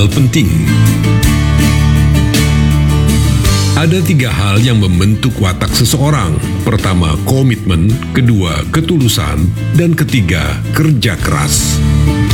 penting. Ada 3 hal yang membentuk watak seseorang. Pertama, komitmen. Kedua, ketulusan. Dan ketiga, kerja keras.